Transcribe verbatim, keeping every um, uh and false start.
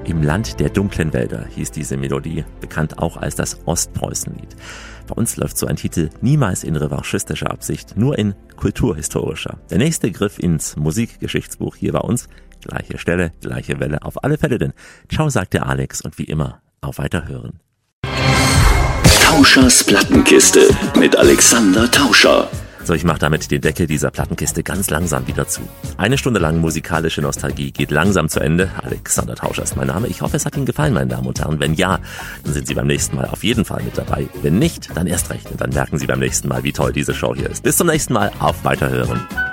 Im Land der dunklen Wälder hieß diese Melodie, bekannt auch als das Ostpreußenlied. Bei uns läuft so ein Titel niemals in revanchistischer Absicht, nur in kulturhistorischer. Der nächste Griff ins Musikgeschichtsbuch hier bei uns. Gleiche Stelle, gleiche Welle, auf alle Fälle denn. Ciao, sagt der Alex und wie immer, auf Weiterhören. Tauschers Plattenkiste mit Alexander Tauscher. So, ich mache damit den Deckel dieser Plattenkiste ganz langsam wieder zu. Eine Stunde lang musikalische Nostalgie geht langsam zu Ende. Alexander Tauscher ist mein Name. Ich hoffe, es hat Ihnen gefallen, meine Damen und Herren. Wenn ja, dann sind Sie beim nächsten Mal auf jeden Fall mit dabei. Wenn nicht, dann erst recht. Und dann merken Sie beim nächsten Mal, wie toll diese Show hier ist. Bis zum nächsten Mal. Auf Weiterhören.